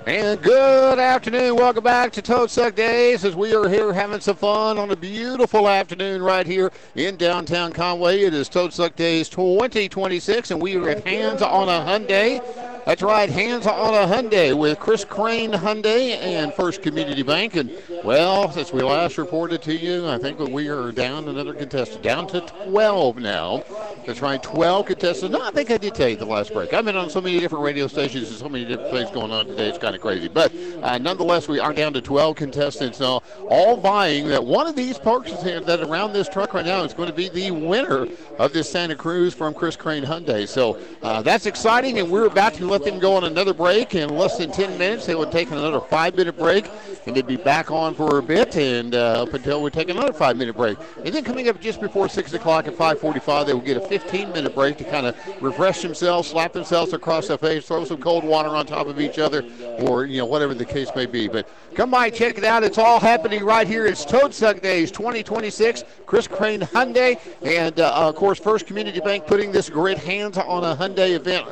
And good afternoon. Welcome back to Toad Suck Days as we are here having some fun on a beautiful afternoon right here in downtown Conway. It is Toad Suck Days 2026, and we are at Hands on a Hyundai. That's right, Hands on a Hyundai with Chris Crane Hyundai and First Community Bank. And, well, since we last reported to you, I think that we are down another contestant, down to 12 now. That's right, 12 contestants. No, I think I did tell you the last break. I've been on so many different radio stations and so many different things going on today. It's kind of crazy. But nonetheless, we are down to 12 contestants now, all vying that one of these parks that around this truck right now is going to be the winner of this Santa Cruz from Chris Crane Hyundai. So that's exciting, and we're about to let them go on another break in less than 10 minutes. They would take another 5-minute break, and they'd be back on for a bit, and up until we take another 5-minute break. And then coming up just before 6 o'clock at 5:45, they will get a 15-minute break to kind of refresh themselves, slap themselves across the face, throw some cold water on top of each other, or, whatever the case may be. But come by, check it out. It's all happening right here. It's Toad Suck Days 2026, Chris Crane Hyundai, and, of course, First Community Bank putting this great Hands on a Hyundai event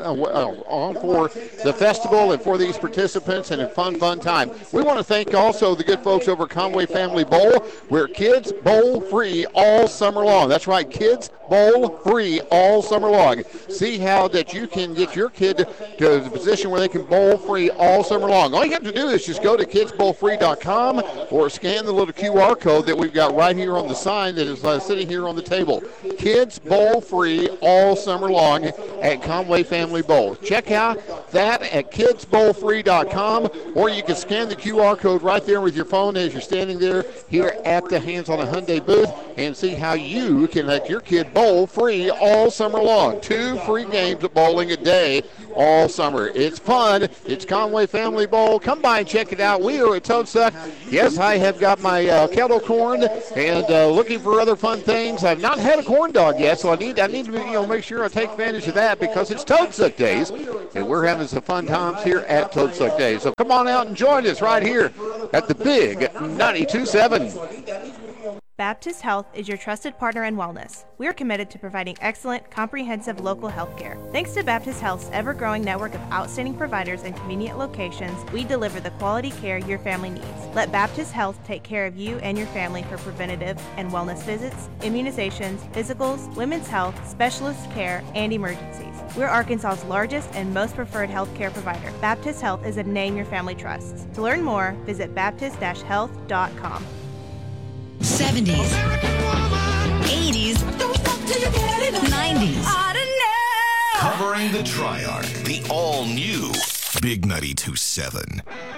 on for the festival and for these participants, and a fun time. We want to thank also the good folks over at Conway Family Bowl, where kids bowl free all summer long. That's right, kids bowl free all summer long. See how that you can get your kid to the position where they can bowl free all summer long. All you have to do is just go to kidsbowlfree.com or scan the little QR code that we've got right here on the sign that is sitting here on the table. Kids bowl free all summer long at Conway Family Bowl. Check out that at kidsbowlfree.com, or you can scan the QR code right there with your phone as you're standing there here at the Hands on a Hyundai booth, and see how you can let your kid bowl free all summer long. 2 free games of bowling a day all summer. It's fun. It's Conway Family Bowl. Come by and check it out. We are at Toad Suck. Yes, I have got my kettle corn and looking for other fun things. I've not had a corn dog yet, so I need to make sure I take advantage of that because it's Toad Suck Days, and we're having some fun times here at Toad Suck Days. So come on out and join us right here at the big 92.7. Baptist Health is your trusted partner in wellness. We are committed to providing excellent, comprehensive local health care. Thanks to Baptist Health's ever-growing network of outstanding providers and convenient locations, we deliver the quality care your family needs. Let Baptist Health take care of you and your family for preventative and wellness visits, immunizations, physicals, women's health, specialist care, and emergencies. We're Arkansas's largest and most preferred health care provider. Baptist Health is a name your family trusts. To learn more, visit baptist-health.com. 70s, 80s, 90s. Covering the Triarch, the all-new Big 92.7.